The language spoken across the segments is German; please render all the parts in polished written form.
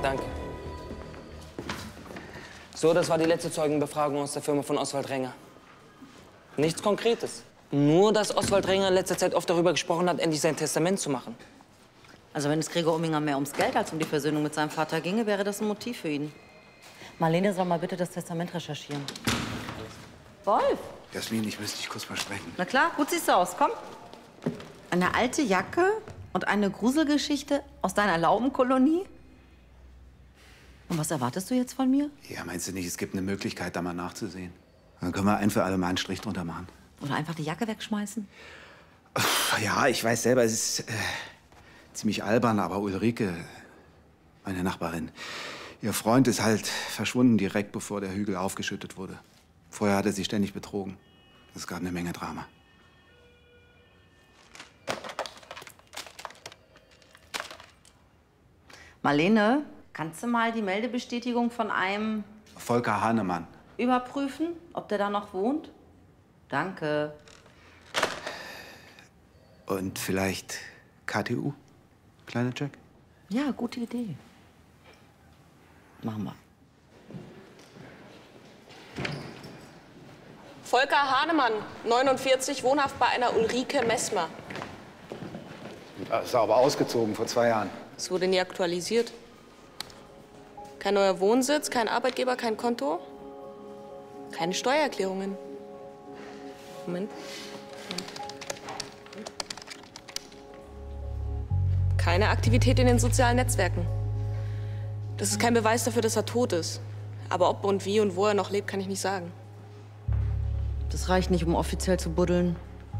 Danke. So, das war die letzte Zeugenbefragung aus der Firma von Oswald Renger. Nichts Konkretes. Nur, dass Oswald Renger in letzter Zeit oft darüber gesprochen hat, endlich sein Testament zu machen. Also wenn es Gregor Ominger mehr ums Geld als um die Versöhnung mit seinem Vater ginge, wäre das ein Motiv für ihn. Marlene soll mal bitte das Testament recherchieren. Wolf! Jasmin, ich müsste dich kurz mal sprechen. Na klar, gut siehst du aus. Komm. Eine alte Jacke und eine Gruselgeschichte aus deiner Laubenkolonie? Und was erwartest du jetzt von mir? Ja, meinst du nicht, es gibt eine Möglichkeit, da mal nachzusehen? Dann können wir ein für alle Mal einen Strich drunter machen. Oder einfach die Jacke wegschmeißen? Ja, ich weiß selber, es ist ziemlich albern, aber Ulrike, meine Nachbarin, ihr Freund ist halt verschwunden direkt bevor der Hügel aufgeschüttet wurde. Vorher hat er sie ständig betrogen. Es gab eine Menge Drama. Marlene, kannst du mal die Meldebestätigung von einem Volker Hahnemann. überprüfen, ob der da noch wohnt? Danke. Und vielleicht KTU? Kleiner Check? Ja, gute Idee. Machen wir. Volker Hahnemann, 49, wohnhaft bei einer Ulrike Messmer. Ist aber ausgezogen vor 2 Jahren. Es wurde nie aktualisiert. Kein neuer Wohnsitz, kein Arbeitgeber, kein Konto. Keine Steuererklärungen. Moment. Keine Aktivität in den sozialen Netzwerken. Das ist kein Beweis dafür, dass er tot ist. Aber ob und wie und wo er noch lebt, kann ich nicht sagen. Das reicht nicht, um offiziell zu buddeln.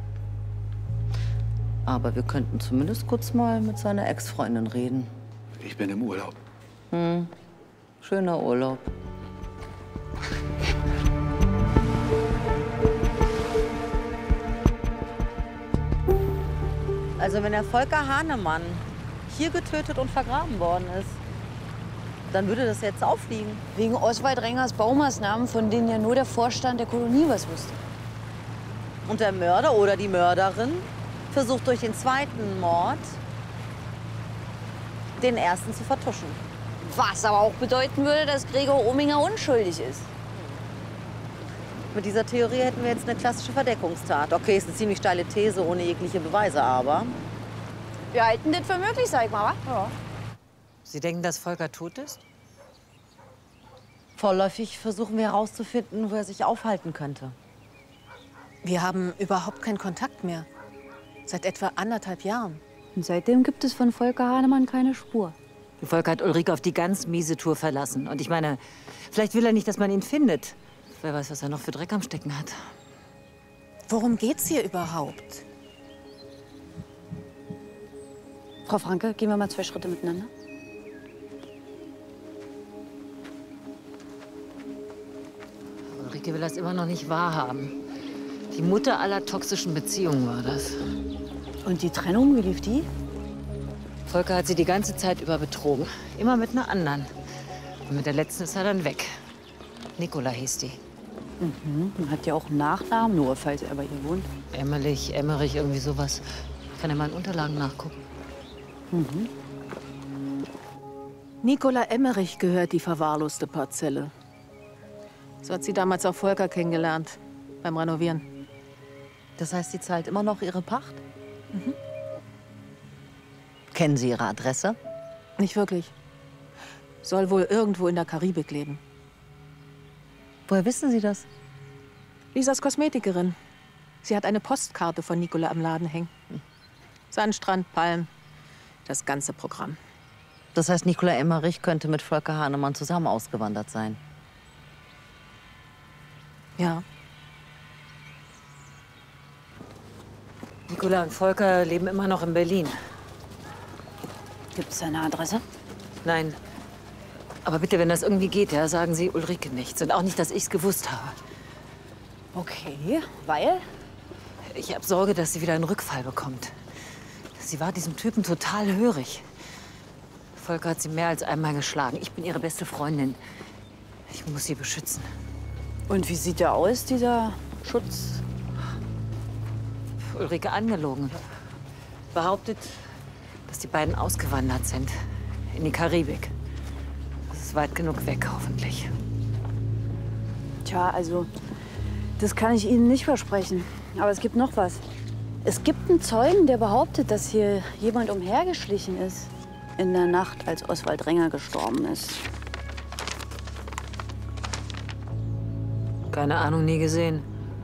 Aber wir könnten zumindest kurz mal mit seiner Ex-Freundin reden. Ich bin im Urlaub. Schöner Urlaub. Also wenn der Volker Hahnemann hier getötet und vergraben worden ist, dann würde das jetzt auffliegen. Wegen Oswald Rengers Baumaßnahmen, von denen ja nur der Vorstand der Kolonie was wusste. Und der Mörder oder die Mörderin versucht durch den zweiten Mord den ersten zu vertuschen. Was aber auch bedeuten würde, dass Gregor Ominger unschuldig ist. Mit dieser Theorie hätten wir jetzt eine klassische Verdeckungstat. Okay, ist eine ziemlich steile These ohne jegliche Beweise, aber... Wir halten das für möglich, sag ich mal, wa? Ja. Sie denken, dass Volker tot ist? Vorläufig versuchen wir herauszufinden, wo er sich aufhalten könnte. Wir haben überhaupt keinen Kontakt mehr. Seit etwa 1,5 Jahren. Und seitdem gibt es von Volker Hahnemann keine Spur. Volker hat Ulrike auf die ganz miese Tour verlassen. Und ich meine, vielleicht will er nicht, dass man ihn findet. Wer weiß, was er noch für Dreck am Stecken hat. Worum geht's hier überhaupt? Frau Franke, gehen wir mal 2 Schritte miteinander. Ulrike will das immer noch nicht wahrhaben. Die Mutter aller toxischen Beziehungen war das. Und die Trennung, wie lief die? Volker hat sie die ganze Zeit über betrogen. Immer mit einer anderen. Und mit der letzten ist er dann weg. Nicola hieß die. Hat ja auch einen Nachnamen, nur falls er bei ihr wohnt. Emmerich, irgendwie sowas. Ich kann ja mal in Unterlagen nachgucken. Nicola Emmerich gehört die verwahrloste Parzelle. So hat sie damals auch Volker kennengelernt, beim Renovieren. Das heißt, sie zahlt immer noch ihre Pacht? Kennen Sie ihre Adresse? Nicht wirklich. Soll wohl irgendwo in der Karibik leben. Woher wissen Sie das? Lisas Kosmetikerin. Sie hat eine Postkarte von Nicola am Laden hängen. Sandstrand, Palm, das ganze Programm. Das heißt, Nicola Emmerich könnte mit Volker Hahnemann zusammen ausgewandert sein. Ja. Nicola und Volker leben immer noch in Berlin. Gibt es eine Adresse? Nein. Aber bitte, wenn das irgendwie geht, ja, sagen Sie Ulrike nichts. Und auch nicht, dass ich's gewusst habe. Okay, weil? Ich habe Sorge, dass sie wieder einen Rückfall bekommt. Sie war diesem Typen total hörig. Volker hat sie mehr als einmal geschlagen. Ich bin ihre beste Freundin. Ich muss sie beschützen. Und wie sieht der aus, dieser Schutz? Ulrike angelogen. Behauptet, dass die beiden ausgewandert sind. In die Karibik. Ist weit genug weg, hoffentlich. Tja, also, das kann ich Ihnen nicht versprechen. Aber es gibt noch was. Es gibt einen Zeugen, der behauptet, dass hier jemand umhergeschlichen ist. In der Nacht, als Oswald Renger gestorben ist. Keine Ahnung, nie gesehen.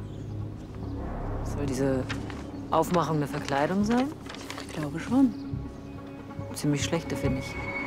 Soll diese Aufmachung eine Verkleidung sein? Ich glaube schon. Ziemlich schlechte, finde ich.